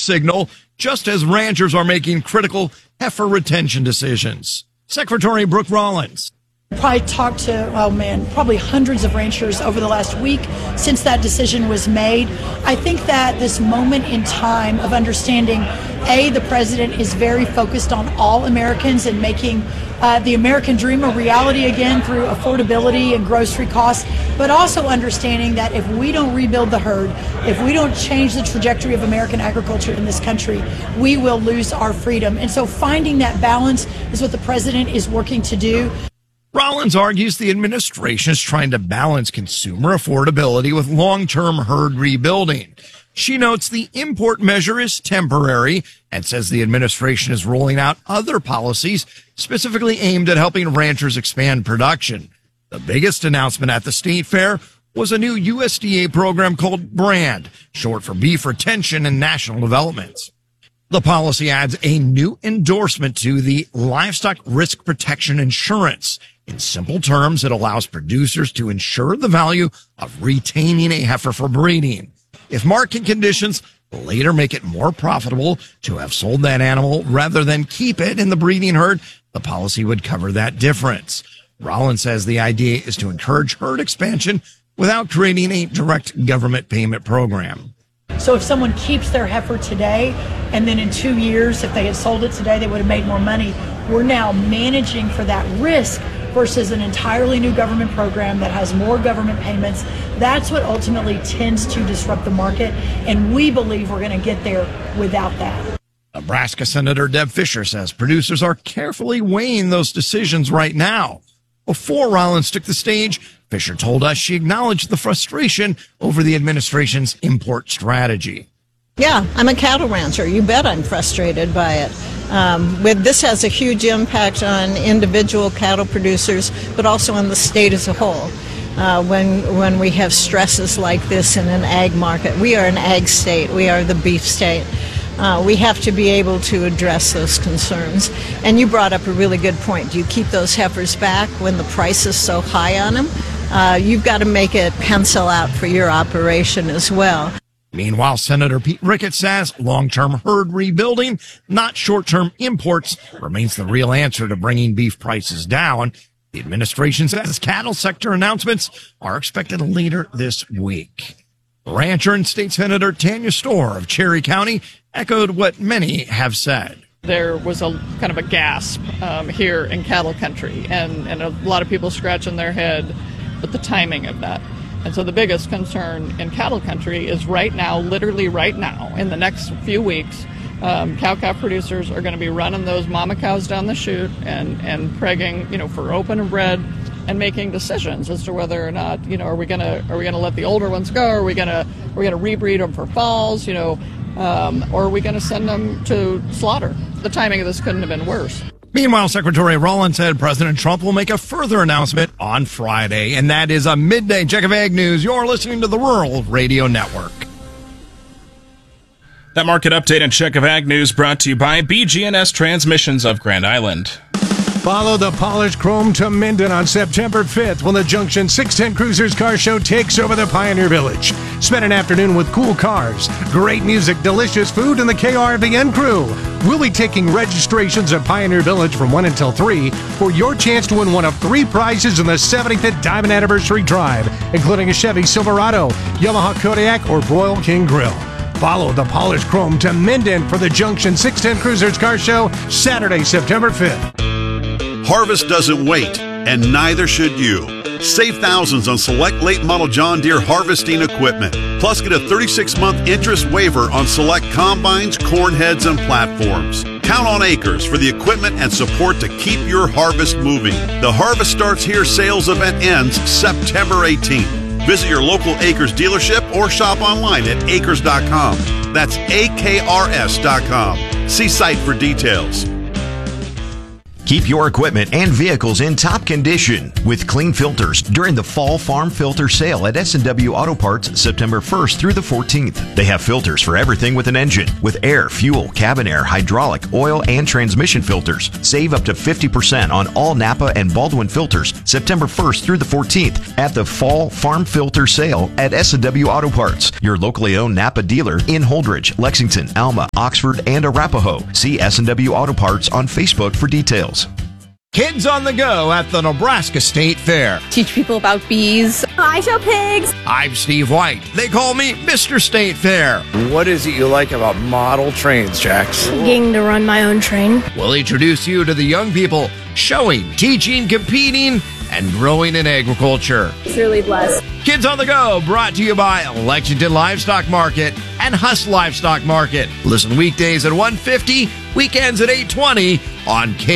signal, just as ranchers are making critical heifer retention decisions. Secretary Brooke Rollins. Probably talked to, probably hundreds of ranchers over the last week since that decision was made. I think that this moment in time of understanding, the president is very focused on all Americans and making the American dream a reality again through affordability and grocery costs, but also understanding that if we don't rebuild the herd, if we don't change the trajectory of American agriculture in this country, we will lose our freedom. And so finding that balance is what the president is working to do. Rollins argues the administration is trying to balance consumer affordability with long-term herd rebuilding. She notes the import measure is temporary and says the administration is rolling out other policies specifically aimed at helping ranchers expand production. The biggest announcement at the state fair was a new USDA program called BRAND, short for Beef Retention and National Development. The policy adds a new endorsement to the Livestock Risk Protection Insurance. In simple terms, it allows producers to insure the value of retaining a heifer for breeding. If market conditions later make it more profitable to have sold that animal rather than keep it in the breeding herd, the policy would cover that difference. Rollins says the idea is to encourage herd expansion without creating a direct government payment program. So if someone keeps their heifer today, and then in 2 years, if they had sold it today, they would have made more money. We're now managing for that risk versus an entirely new government program that has more government payments. That's what ultimately tends to disrupt the market, and we believe we're going to get there without that. Nebraska Senator Deb Fischer says producers are carefully weighing those decisions right now. Before Rollins took the stage, Fischer told us she acknowledged the frustration over the administration's import strategy. Yeah, I'm a cattle rancher. You bet I'm frustrated by it. This has a huge impact on individual cattle producers, but also on the state as a whole. When we have stresses like this in an ag market, we are an ag state. We are the beef state. We have to be able to address those concerns. And you brought up a really good point. Do you keep those heifers back when the price is so high on them? You've got to make it pencil out for your operation as well. Meanwhile, Senator Pete Ricketts says long-term herd rebuilding, not short-term imports, remains the real answer to bringing beef prices down. The administration says cattle sector announcements are expected later this week. Rancher and State Senator Tanya Storr of Cherry County echoed what many have said. There was a kind of a gasp here in cattle country, and a lot of people scratching their head with the timing of that. And so the biggest concern in cattle country is right now, literally right now, in the next few weeks, cow-calf producers are going to be running those mama cows down the chute and pregging, for open and bred, and making decisions as to whether or not, are we going to let the older ones go? Are we going to rebreed them for falls? Or are we going to send them to slaughter? The timing of this couldn't have been worse. Meanwhile, Secretary Rollins said President Trump will make a further announcement on Friday, and that is a midday check of Ag News. You're listening to the Rural Radio Network. That market update and check of Ag News brought to you by BG&S Transmissions of Grand Island. Follow the polished chrome to Minden on September 5th when the Junction 610 Cruisers Car Show takes over the Pioneer Village. Spend an afternoon with cool cars, great music, delicious food, and the KRVN crew. We'll be taking registrations at Pioneer Village from 1 until 3 for your chance to win one of 3 prizes in the 75th Diamond Anniversary Drive, including a Chevy Silverado, Yamaha Kodiak, or Royal King Grill. Follow the polished chrome to Minden for the Junction 610 Cruisers Car Show, Saturday, September 5th. Harvest doesn't wait, and neither should you. Save thousands on select late model John Deere harvesting equipment. Plus, get a 36-month interest waiver on select combines, corn heads, and platforms. Count on Acres for the equipment and support to keep your harvest moving. The Harvest Starts Here sales event ends September 18th. Visit your local Acres dealership or shop online at acres.com. That's AKRS.com. See site for details. Keep your equipment and vehicles in top condition with clean filters during the Fall Farm Filter Sale at S&W Auto Parts September 1st through the 14th. They have filters for everything with an engine, with air, fuel, cabin air, hydraulic, oil, and transmission filters. Save up to 50% on all Napa and Baldwin filters September 1st through the 14th at the Fall Farm Filter Sale at S&W Auto Parts, your locally owned Napa dealer in Holdridge, Lexington, Alma, Oxford, and Arapahoe. See S&W Auto Parts on Facebook for details. Kids on the Go at the Nebraska State Fair. Teach people about bees. I show pigs. I'm Steve White. They call me Mr. State Fair. What is it you like about model trains, Jax? Getting to run my own train. We'll introduce you to the young people showing, teaching, competing, and growing in agriculture. It's really blessed. Kids on the Go, brought to you by Lexington Livestock Market and Huss Livestock Market. Listen weekdays at 1:50, weekends at 8:20 on K.